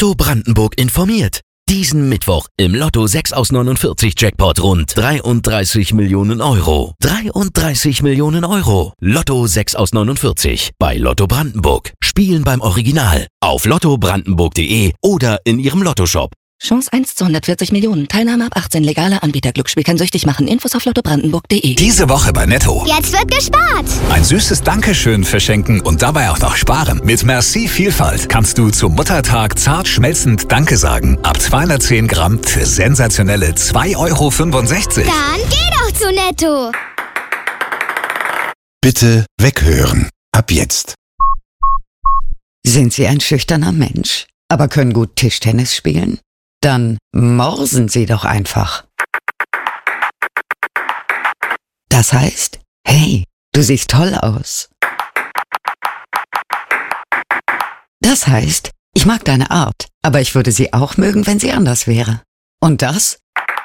Lotto Brandenburg informiert. Diesen Mittwoch im Lotto 6 aus 49 Jackpot rund 33 Millionen Euro. 33 Millionen Euro. Lotto 6 aus 49 bei Lotto Brandenburg. Spielen beim Original. Auf lottobrandenburg.de oder in Ihrem Lottoshop. Chance 1 zu 140 Millionen. Teilnahme ab 18. Legale Anbieter. Glücksspiel kann süchtig machen. Infos auf lottobrandenburg.de. Diese Woche bei Netto. Jetzt wird gespart. Ein süßes Dankeschön verschenken und dabei auch noch sparen. Mit Merci Vielfalt kannst du zum Muttertag zart schmelzend Danke sagen. Ab 210 Gramm für sensationelle 2,65 €. Dann geh doch zu Netto. Bitte weghören. Ab jetzt. Sind Sie ein schüchterner Mensch, aber können gut Tischtennis spielen? Dann morsen Sie doch einfach. Das heißt, hey, du siehst toll aus. Das heißt, ich mag deine Art, aber ich würde sie auch mögen, wenn sie anders wäre. Und das?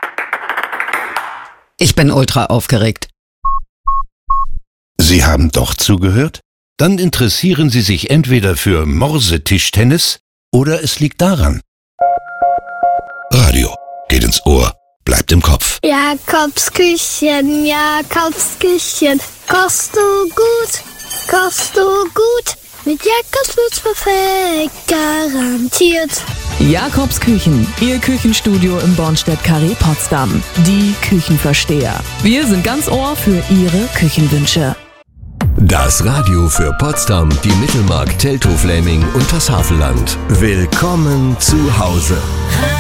Ich bin ultra aufgeregt. Sie haben doch zugehört? Dann interessieren Sie sich entweder für Morsetischtennis oder es liegt daran. Radio geht ins Ohr, bleibt im Kopf. Jakobsküchen, Jakobsküchen. Kochst du gut, kochst du gut. Mit Jakobs wird's perfekt, garantiert. Jakobs Küchen, Ihr Küchenstudio im Bornstedt-Carré Potsdam. Die Küchenversteher. Wir sind ganz Ohr für Ihre Küchenwünsche. Das Radio für Potsdam, die Mittelmark, Teltow-Fläming und das Havelland. Willkommen zu Hause.